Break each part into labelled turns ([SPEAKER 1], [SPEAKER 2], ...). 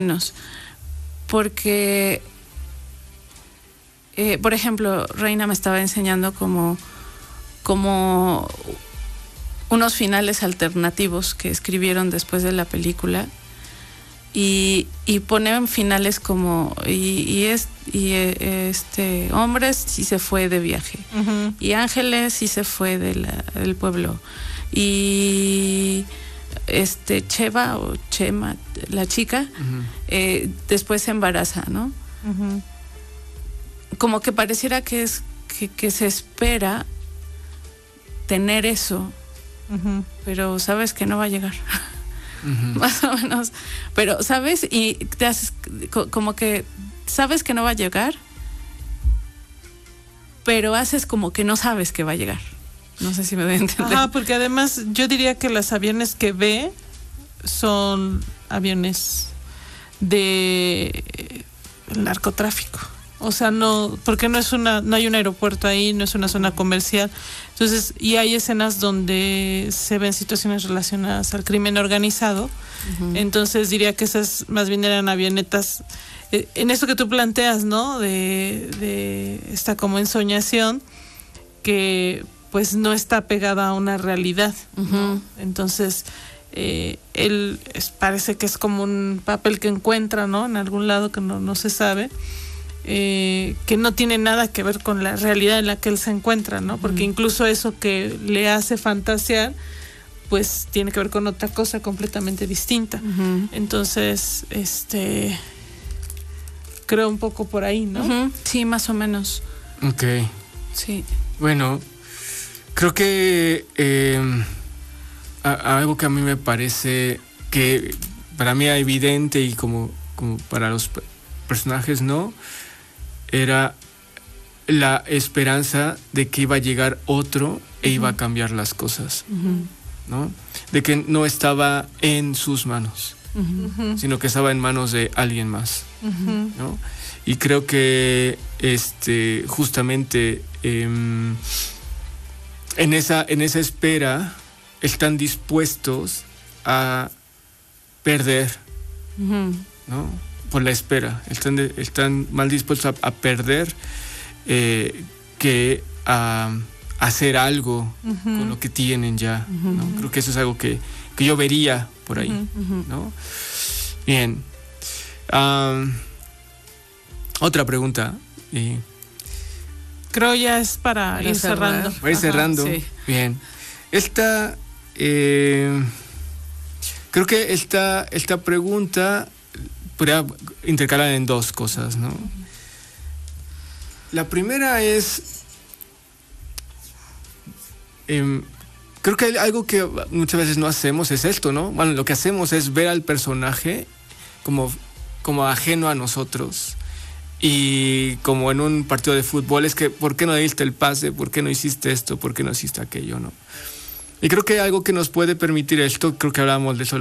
[SPEAKER 1] menos. Porque, por ejemplo, Reina me estaba enseñando como unos finales alternativos que escribieron después de la película y ponen finales como Hombres sí se fue de viaje, uh-huh. Y Ángeles sí se fue del pueblo, y Chema, la chica, uh-huh. Después se embaraza, ¿no? Uh-huh. Como que pareciera que se espera tener eso, uh-huh. Pero sabes que no va a llegar. Uh-huh. Más o menos, pero sabes, y te haces como que sabes que no va a llegar, pero haces como que no sabes que va a llegar. No sé si me doy a entender.
[SPEAKER 2] Ajá, porque además yo diría que los aviones que ve son aviones de narcotráfico. O sea, no, porque no hay un aeropuerto ahí, no es una zona comercial. Entonces, y hay escenas donde se ven situaciones relacionadas al crimen organizado. Uh-huh. Entonces diría que esas más bien eran avionetas, en esto que tú planteas, ¿no? De esta como ensoñación que pues no está pegada a una realidad, uh-huh. ¿no? Entonces, él parece que es como un papel que encuentra, ¿no? En algún lado que no se sabe. Que no tiene nada que ver con la realidad en la que él se encuentra, ¿no? Porque incluso eso que le hace fantasear, pues tiene que ver con otra cosa completamente distinta. Uh-huh. Entonces, creo un poco por ahí, ¿no?
[SPEAKER 1] Uh-huh. Sí, más o menos.
[SPEAKER 3] Ok.
[SPEAKER 1] Sí.
[SPEAKER 3] Bueno, creo que algo que a mí me parece que para mí era evidente y como para los personajes, ¿no? Era la esperanza de que iba a llegar otro e uh-huh. iba a cambiar las cosas, uh-huh. ¿no? De que no estaba en sus manos, uh-huh. sino que estaba en manos de alguien más, uh-huh. ¿no? Y creo que justamente en esa espera están dispuestos a perder, uh-huh. ¿no? Por la espera, están más dispuestos a perder que a hacer algo uh-huh. con lo que tienen ya, uh-huh. ¿no? Creo que eso es algo que yo vería por ahí, uh-huh. ¿no? Bien. Otra pregunta.
[SPEAKER 2] Creo ya es para ir cerrando.
[SPEAKER 3] Para ir cerrando. Sí. Bien. Creo que esta pregunta podría intercalar en dos cosas, ¿no? La primera es, creo que algo que muchas veces no hacemos es esto, ¿no? Bueno, lo que hacemos es ver al personaje como ajeno a nosotros, y como en un partido de fútbol es que ¿por qué no diste el pase? ¿Por qué no hiciste esto? ¿Por qué no hiciste aquello? ¿No? Y creo que algo que nos puede permitir esto, creo que hablábamos de eso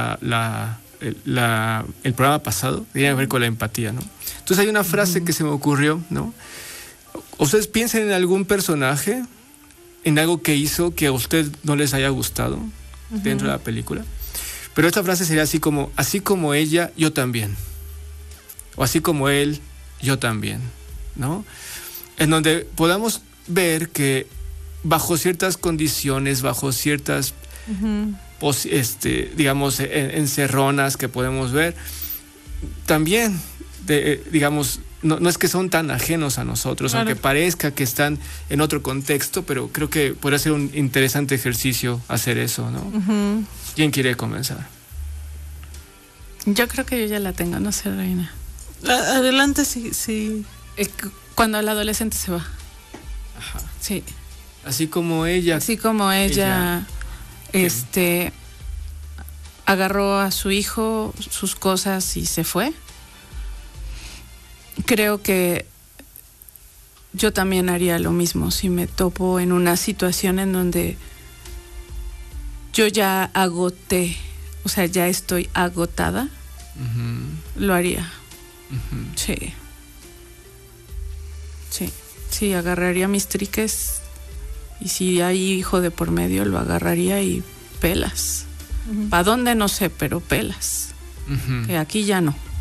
[SPEAKER 3] el programa pasado, tiene que ver con la empatía, ¿no? Entonces hay una frase uh-huh. que se me ocurrió, ¿no? Ustedes piensen en algún personaje, en algo que hizo que a usted no les haya gustado uh-huh. dentro de la película, pero esta frase sería así como ella, yo también, o así como él, yo también, ¿no? En donde podamos ver que bajo ciertas condiciones, bajo ciertas uh-huh. digamos, encerronas que podemos ver, también, digamos, no es que son tan ajenos a nosotros, claro. Aunque parezca que están en otro contexto, pero creo que podría ser un interesante ejercicio hacer eso, ¿no? Uh-huh. ¿Quién quiere comenzar?
[SPEAKER 1] Yo creo que yo ya la tengo, no sé, Reina.
[SPEAKER 2] Adelante, sí.
[SPEAKER 1] Cuando el adolescente se va.
[SPEAKER 3] Ajá.
[SPEAKER 1] Sí.
[SPEAKER 3] Así como ella.
[SPEAKER 1] Agarró a su hijo, sus cosas y se fue. Creo que yo también haría lo mismo si me topo en una situación en donde yo ya agoté, o sea, ya estoy agotada, uh-huh. Lo haría. Uh-huh. Sí, agarraría mis triques. Y si hay hijo de por medio, lo agarraría y pelas. Uh-huh. ¿Para dónde? No sé, pero pelas. Uh-huh. Que aquí ya no.